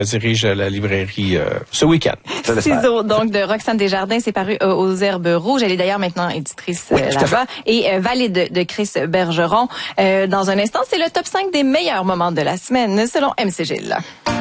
dirige la librairie ce week-end. Ciseaux, donc, de Roxane Desjardins, c'est paru aux Herbes Rouges. Elle est d'ailleurs maintenant éditrice là-bas. Et Valide de Chris Bergeron. Dans un instant, c'est le top 5 des meilleurs moments de la semaine, selon MC Gilles.